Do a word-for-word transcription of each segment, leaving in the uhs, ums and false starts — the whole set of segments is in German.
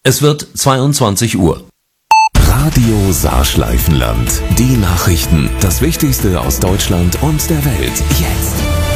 Es wird zweiundzwanzig Uhr. Radio Saarschleifenland. Die Nachrichten, das Wichtigste aus Deutschland und der Welt. Jetzt.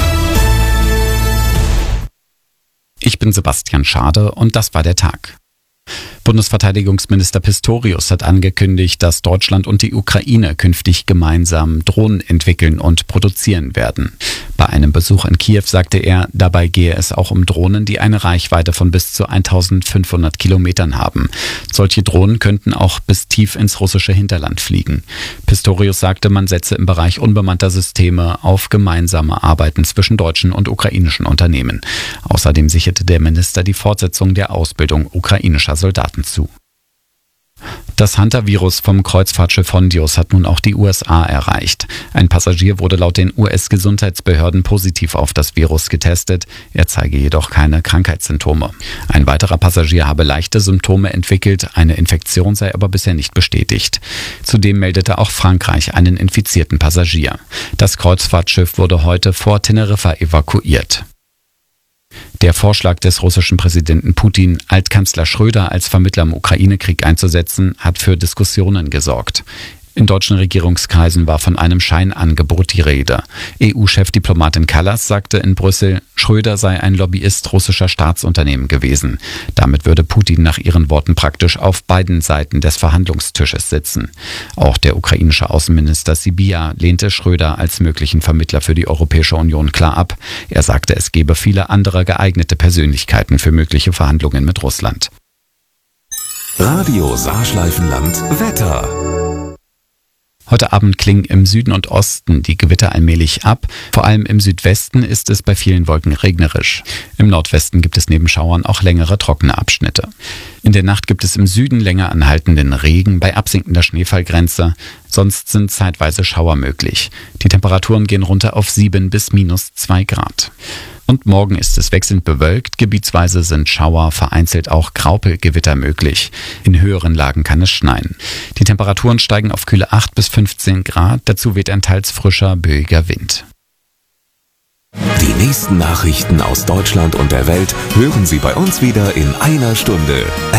Ich bin Sebastian Schade und das war der Tag. Bundesverteidigungsminister Pistorius hat angekündigt, dass Deutschland und die Ukraine künftig gemeinsam Drohnen entwickeln und produzieren werden. Bei einem Besuch in Kiew sagte er, dabei gehe es auch um Drohnen, die eine Reichweite von bis zu eintausendfünfhundert Kilometern haben. Solche Drohnen könnten auch bis tief ins russische Hinterland fliegen. Pistorius sagte, man setze im Bereich unbemannter Systeme auf gemeinsame Arbeiten zwischen deutschen und ukrainischen Unternehmen. Außerdem sicherte der Minister die Fortsetzung der Ausbildung ukrainischer Soldaten zu. Das Hunter-Virus vom Kreuzfahrtschiff Hondius hat nun auch die U S A erreicht. Ein Passagier wurde laut den U S-Gesundheitsbehörden positiv auf das Virus getestet. Er zeige jedoch keine Krankheitssymptome. Ein weiterer Passagier habe leichte Symptome entwickelt, eine Infektion sei aber bisher nicht bestätigt. Zudem meldete auch Frankreich einen infizierten Passagier. Das Kreuzfahrtschiff wurde heute vor Teneriffa evakuiert. Der Vorschlag des russischen Präsidenten Putin, Altkanzler Schröder als Vermittler im Ukraine-Krieg einzusetzen, hat für Diskussionen gesorgt. In deutschen Regierungskreisen war von einem Scheinangebot die Rede. E U-Chefdiplomatin Kallas sagte in Brüssel, Schröder sei ein Lobbyist russischer Staatsunternehmen gewesen. Damit würde Putin nach ihren Worten praktisch auf beiden Seiten des Verhandlungstisches sitzen. Auch der ukrainische Außenminister Sybiha lehnte Schröder als möglichen Vermittler für die Europäische Union klar ab. Er sagte, es gebe viele andere geeignete Persönlichkeiten für mögliche Verhandlungen mit Russland. Radio Saarschleifenland Wetter. Heute Abend klingen im Süden und Osten die Gewitter allmählich ab. Vor allem im Südwesten ist es bei vielen Wolken regnerisch. Im Nordwesten gibt es neben Schauern auch längere trockene Abschnitte. In der Nacht gibt es im Süden länger anhaltenden Regen bei absinkender Schneefallgrenze. Sonst sind zeitweise Schauer möglich. Die Temperaturen gehen runter auf sieben bis minus zwei Grad. Und morgen ist es wechselnd bewölkt, gebietsweise sind Schauer, vereinzelt auch Graupelgewitter möglich. In höheren Lagen kann es schneien. Die Temperaturen steigen auf kühle acht bis fünfzehn Grad, dazu weht ein teils frischer, böiger Wind. Die nächsten Nachrichten aus Deutschland und der Welt hören Sie bei uns wieder in einer Stunde.